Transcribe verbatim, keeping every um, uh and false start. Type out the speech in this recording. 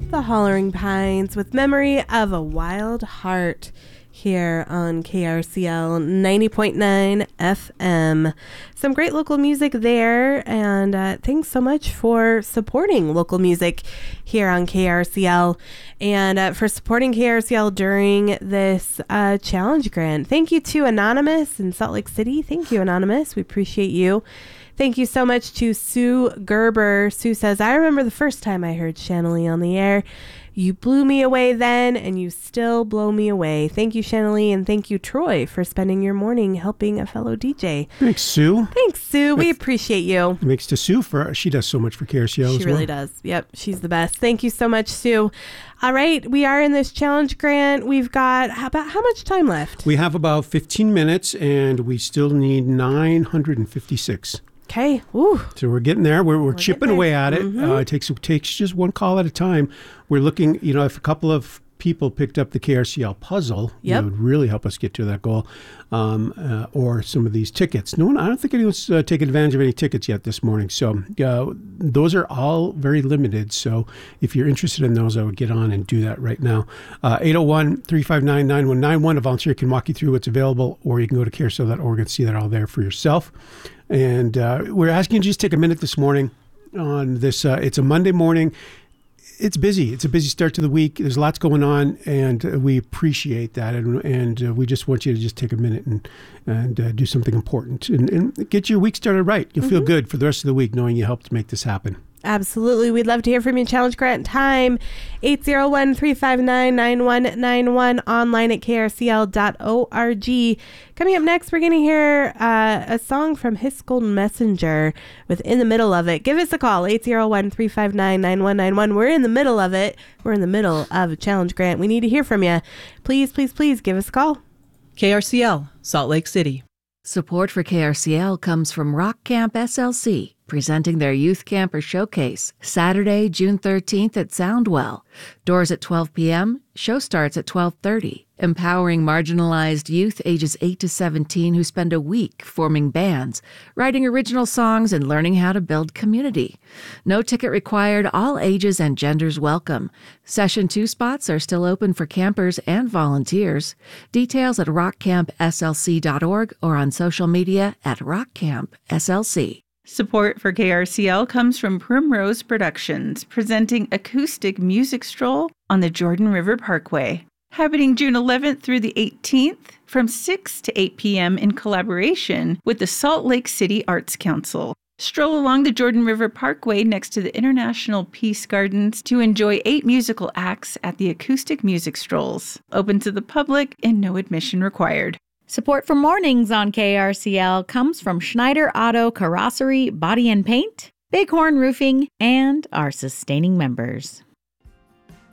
the Hollering Pines with Memory of a Wild Heart here on K R C L ninety point nine F M. Some great local music there, and uh, thanks so much for supporting local music here on K R C L and uh, for supporting K R C L during this uh, challenge grant. Thank you to Anonymous in Salt Lake City. Thank you, Anonymous. We appreciate you. Thank you so much to Sue Gerber. Sue says, I remember the first time I heard Shanley on the air. You blew me away then, and you still blow me away. Thank you, Shanley, and thank you, Troy, for spending your morning helping a fellow D J. Thanks, Sue. Thanks, Sue. We appreciate you. Thanks to Sue for she does so much for K R C L as well. She really does. Yep, she's the best. Thank you so much, Sue. All right, we are in this challenge grant. We've got how about how much time left? We have about fifteen minutes, and we still need nine hundred fifty-six. Okay. Ooh. So we're getting there. We're, we're, we're chipping away at it. Mm-hmm. Uh, it takes it takes just one call at a time. We're looking, you know, if a couple of people picked up the K R C L puzzle, yep. it would really help us get to that goal. Um, uh, or some of these tickets. No one, I don't think anyone's uh, taken advantage of any tickets yet this morning. So uh, those are all very limited. So if you're interested in those, I would get on and do that right now. Uh, eight oh one, three five nine, nine one nine one. A volunteer can walk you through what's available, or you can go to K R C L dot org and see that all there for yourself. And uh, we're asking you to just take a minute this morning on this. Uh, it's a Monday morning. It's busy. It's a busy start to the week. There's lots going on, and uh, we appreciate that. And and uh, we just want you to just take a minute and and uh, do something important and, and get your week started right. You'll mm-hmm. feel good for the rest of the week knowing you helped make this happen. Absolutely. We'd love to hear from you. Challenge grant time, eight oh one, three five nine, nine one nine one, online at K R C L dot org. Coming up next, we're going to hear uh, a song from His Golden Messenger with In the Middle of It. Give us a call, eight oh one, three five nine, nine one nine one. We're in the middle of it. We're in the middle of a challenge grant. We need to hear from you. Please, please, please give us a call. K R C L, Salt Lake City. Support for K R C L comes from Rock Camp S L C, presenting their Youth Camper Showcase, Saturday, June thirteenth at Soundwell. Doors at twelve p.m., show starts at twelve thirty. Empowering marginalized youth ages eight to seventeen who spend a week forming bands, writing original songs, and learning how to build community. No ticket required, all ages and genders welcome. Session two spots are still open for campers and volunteers. Details at rock camp S L C dot org or on social media at rock camp S L C. Support for K R C L comes from Primrose Productions, presenting Acoustic Music Stroll on the Jordan River Parkway. Happening June eleventh through the eighteenth from six to eight p.m. in collaboration with the Salt Lake City Arts Council. Stroll along the Jordan River Parkway next to the International Peace Gardens to enjoy eight musical acts at the Acoustic Music Strolls. Open to the public and no admission required. Support for mornings on K R C L comes from Schneider Auto Carrossery Body and Paint, Bighorn Roofing, and our sustaining members.